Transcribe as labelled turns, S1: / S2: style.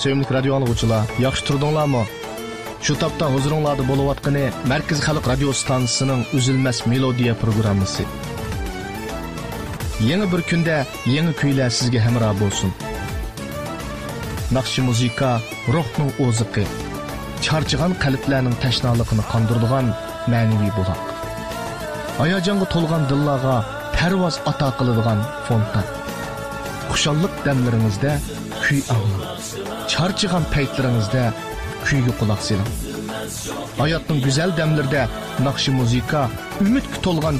S1: Sevimli radio anlıqçılar, yaxşı turdunlarmı? Şu tapda huzuringlarda bo'layotgani Markaz Xalq radio stansiyasining uzilmas melodiya programmasi. Yangi bir kunda yangi kuylar sizga hamroh bo'lsin. Naqshi muzika ruhning o'ziqi, charchigan qalblarning tashnaligini qondiradigan ma'naviy buloq. Hayajonga to'lgan dillarga parvoz ato qiladigan fontan. Xushallik damlaringizda kuy anglang. Charchigan paytlaringizda kuyga quloq soling. Hayotning go'zal damlarida naqshi muzika umidga to'lgan